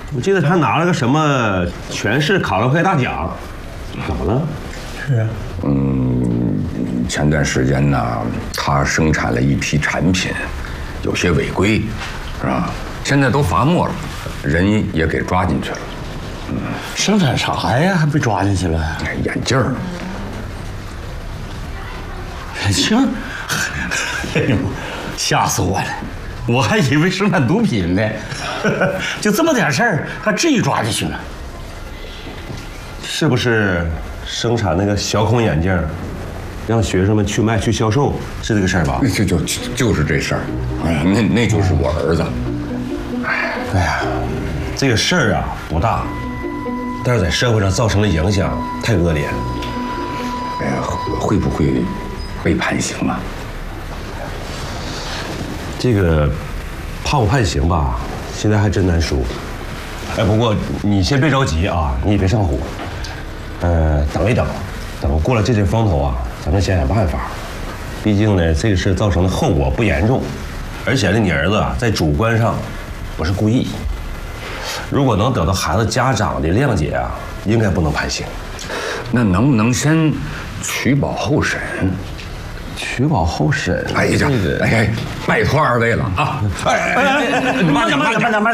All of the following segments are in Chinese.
我记得他拿了个什么全市烤肉会大奖，怎么了？ 是啊。 前段时间呢，他生产了一批产品，有些违规，是吧？现在都罚没了，人也给抓进去了。 生产啥呀？还被抓进去了？ 眼镜儿。 眼镜儿？哎呦，吓死我了！我还以为生产毒品呢。就这么点事儿，还至于抓进去了？ 是不是生产那个小孔眼镜，让学生们去卖去销售，是这个事儿吧？ 就是这事儿。哎呀，那就是我儿子。 哎呀，这个事儿啊不大，但是在社会上造成的影响太恶劣了。 哎呀，会不会被判刑啊？ 这个判不判刑吧，现在还真难说。哎，不过你先别着急啊，你也别上火。等一等，等过了这阵风头啊，咱们想想办法。毕竟呢，这个事造成的后果不严重，而且呢，你儿子啊在主观上不是故意。如果能得到孩子家长的谅解啊，应该不能判刑。 那能不能先取保候审？ 取保候审？ 哎呀，哎，拜托二位了啊！ 慢点！哎呀，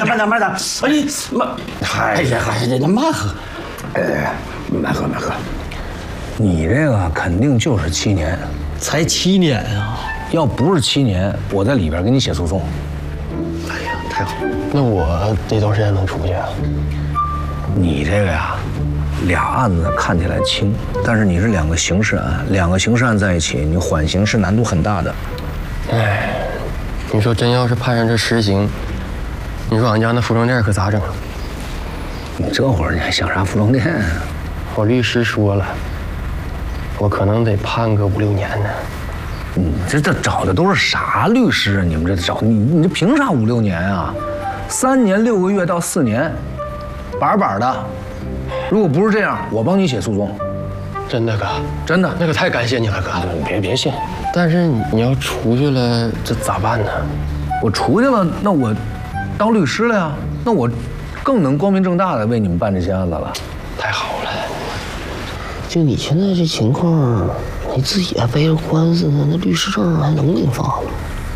那慢喝。 慢喝。 你这个肯定就是7年， 才7年啊！ 要不是7年，我在里边给你写诉讼。 哎呀，太好了！那我这段时间能出去啊？ 你这个呀，2案子看起来轻，但是你是2个刑事案，2个刑事案在一起，你缓刑是难度很大的。 哎，你说真要是判上这10刑，你说俺家那服装店可咋整啊？ 你这会儿你还想啥服装店啊？ 我律师说了，我可能得判个5、6年呢。 你这找的都是啥律师啊？你们这找你这凭啥5、6年啊？3年6个月到4年，板板的。如果不是这样，我帮你写诉讼。 真的哥？ 真的？ 那可太感谢你了，哥。 别谢。 但是你要出去了，这咋办呢？ 我出去了，那我当律师了呀，那我更能光明正大的为你们办这些案子了。 太好了。 就你现在这情况，你自己还背着官司呢，那律师证还能给你发吗？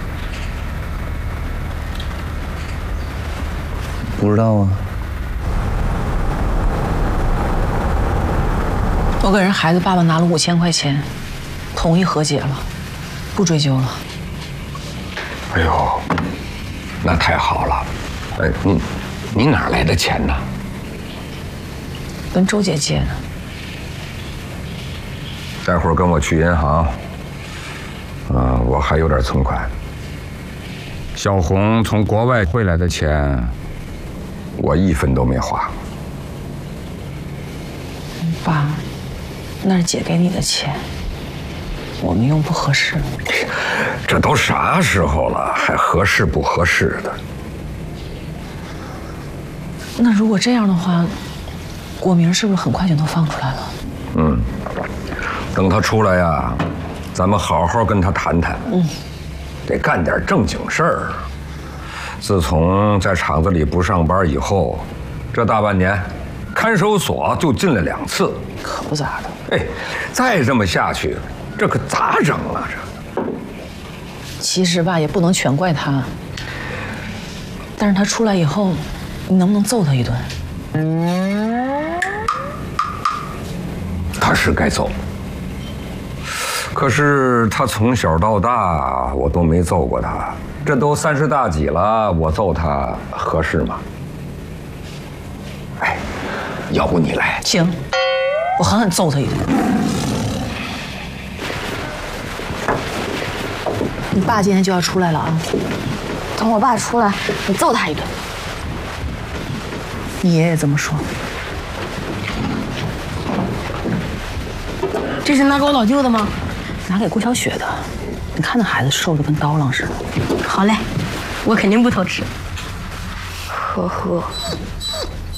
不知道啊。 我给人孩子爸爸拿了5000块钱，同意和解了，不追究了。 哎呦，那太好了。你哪来的钱呢？ 跟周姐借的。 待会儿跟我去银行。我还有点存款。小红从国外汇来的钱，我1分都没花。 爸，那是姐给你的钱，我们用不合适。 这都啥时候了，还合适不合适的？ 那如果这样的话，果明是不是很快就能放出来了？ 等他出来呀，咱们好好跟他谈谈。得干点正经事儿。自从在厂子里不上班以后，这大半年，看守所就进了2次， 可不咋的。 哎，再这么下去，这可咋整啊？这其实吧，也不能全怪他。但是他出来以后，你能不能揍他一顿？ 他是该揍。可是他从小到大，我都没揍过他。这都30大几了，我揍他合适吗？哎，要不你来？ 行，我狠狠揍他一顿。你爸今天就要出来了啊！ 等我爸出来，你揍他一顿。 你爷爷这么说。 这是拿给我老舅的吗？ 拿给郭小雪的。你看那孩子瘦的跟刀郎似的。 好嘞，我肯定不偷吃。呵呵。